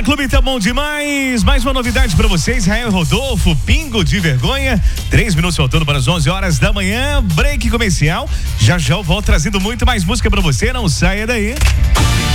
Clube tá bom demais. Mais uma novidade pra vocês. Israel Rodolfo, Pingo de Vergonha. 3 minutos faltando para as 11 horas da manhã. Break comercial. Já eu volto trazendo muito mais música pra você. Não saia daí.